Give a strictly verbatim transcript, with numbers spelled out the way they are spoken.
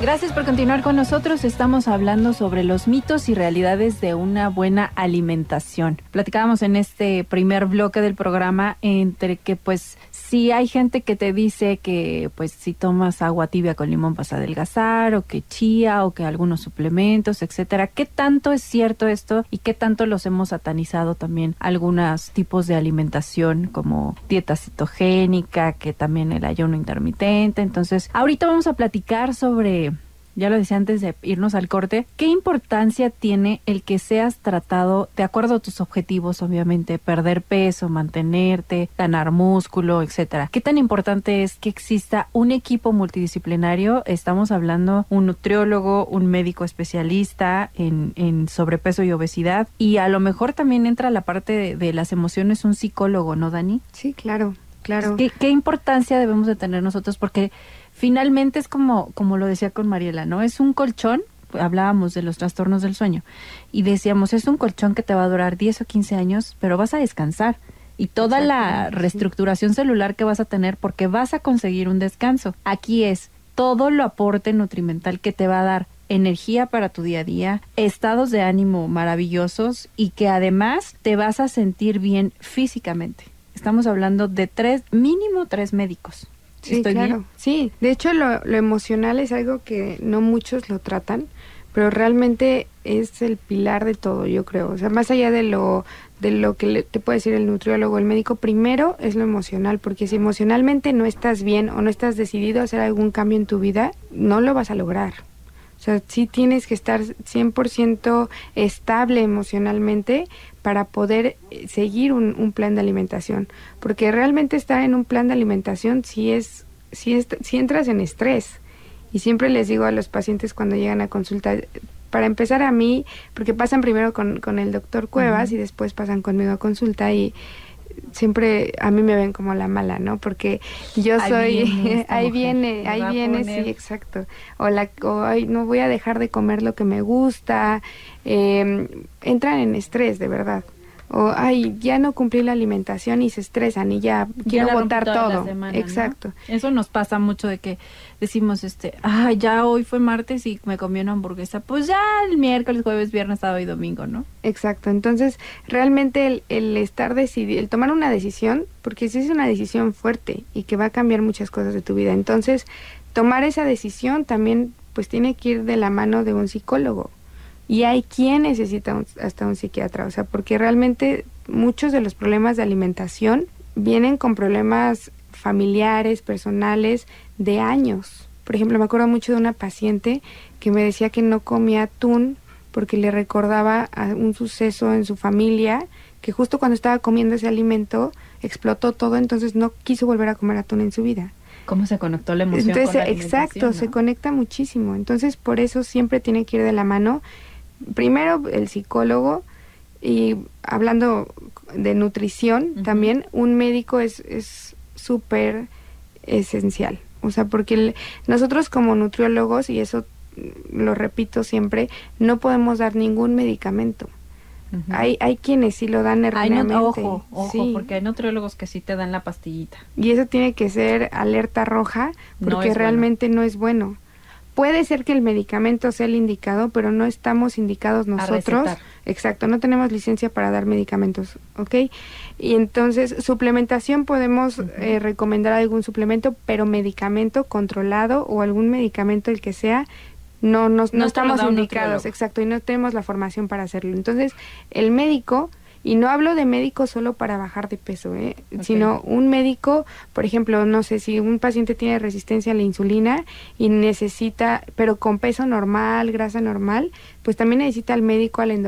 Gracias por continuar con nosotros. Estamos hablando sobre los mitos y realidades de una buena alimentación. Platicábamos en este primer bloque del programa entre que pues si hay gente que te dice que pues si tomas agua tibia con limón vas a adelgazar, o que chía, o que algunos suplementos, etcétera. ¿Qué tanto es cierto esto y qué tanto los hemos satanizado también algunos tipos de alimentación como dieta cetogénica, que también el ayuno intermitente? Entonces, ahorita vamos a platicar sobre, ya lo decía antes de irnos al corte, ¿qué importancia tiene el que seas tratado de acuerdo a tus objetivos, obviamente, perder peso, mantenerte, ganar músculo, etcétera? ¿Qué tan importante es que exista un equipo multidisciplinario? Estamos hablando un nutriólogo, un médico especialista en, en sobrepeso y obesidad, y a lo mejor también entra la parte de, de las emociones, un psicólogo, ¿no, Dani? Sí, claro, claro. ¿Qué, qué importancia debemos de tener nosotros? Porque finalmente es como, como lo decía con Mariela, ¿no? Es un colchón, hablábamos de los trastornos del sueño, y decíamos, es un colchón que te va a durar diez o quince años, pero vas a descansar. Y toda la reestructuración sí. celular que vas a tener porque vas a conseguir un descanso. Aquí es todo lo aporte nutrimental que te va a dar energía para tu día a día, estados de ánimo maravillosos y que además te vas a sentir bien físicamente. Estamos hablando de tres, mínimo tres médicos. Sí, claro. Bien? Sí, de hecho lo, lo emocional es algo que no muchos lo tratan, pero realmente es el pilar de todo, yo creo. O sea, más allá de lo de lo que le, te puede decir el nutriólogo, el médico, primero es lo emocional, porque si emocionalmente no estás bien o no estás decidido a hacer algún cambio en tu vida, no lo vas a lograr. O sea, sí tienes que estar cien por ciento estable emocionalmente para poder seguir un, un plan de alimentación. Porque realmente estar en un plan de alimentación sí es, sí es, sí entras en estrés. Y siempre les digo a los pacientes cuando llegan a consulta, para empezar a mí, porque pasan primero con, con el doctor Cuevas uh-huh. y después pasan conmigo a consulta, y siempre a mí me ven como la mala, ¿no? Porque yo ahí soy, viene ahí viene, ahí viene, sí, exacto. O la, o ay, no voy a dejar de comer lo que me gusta. Eh, entran en estrés, de verdad. O, ay, ya no cumplí la alimentación y se estresan y ya quiero ya botar todo. Semana, exacto. ¿no? Eso nos pasa mucho de que decimos, este, ah, ya hoy fue martes y me comí una hamburguesa. Pues ya el miércoles, jueves, viernes, sábado y domingo, ¿no? Exacto. Entonces, realmente el, el estar decidido, el tomar una decisión, porque sí es una decisión fuerte y que va a cambiar muchas cosas de tu vida. Entonces, tomar esa decisión también, pues tiene que ir de la mano de un psicólogo. Y hay quien necesita un, hasta un psiquiatra, o sea, porque realmente muchos de los problemas de alimentación vienen con problemas familiares, personales, de años. Por ejemplo, me acuerdo mucho de una paciente que me decía que no comía atún porque le recordaba a un suceso en su familia, que justo cuando estaba comiendo ese alimento explotó todo, entonces no quiso volver a comer atún en su vida. ¿Cómo se conectó la emoción entonces, con la exacto, ¿no? se conecta muchísimo. Entonces, por eso siempre tiene que ir de la mano primero el psicólogo, y hablando de nutrición uh-huh. también, un médico es es súper esencial. O sea, porque el, nosotros como nutriólogos, y eso lo repito siempre, no podemos dar ningún medicamento. Uh-huh. Hay hay quienes sí lo dan erróneamente. Hay no, ojo, ojo, sí. porque hay nutriólogos que sí te dan la pastillita. Y eso tiene que ser alerta roja, porque no realmente bueno. no es bueno. Puede ser que el medicamento sea el indicado, pero no estamos indicados nosotros. Exacto, no tenemos licencia para dar medicamentos, ¿ok? Y entonces, suplementación podemos uh-huh. eh, recomendar algún suplemento, pero medicamento controlado o algún medicamento el que sea, no, nos, no, no estamos indicados, exacto, y no tenemos la formación para hacerlo. Entonces, el médico... Y no hablo de médico solo para bajar de peso, ¿eh? Okay. Sino un médico, por ejemplo, no sé, si un paciente tiene resistencia a la insulina y necesita, pero con peso normal, grasa normal, pues también necesita al médico, al endocrinologista,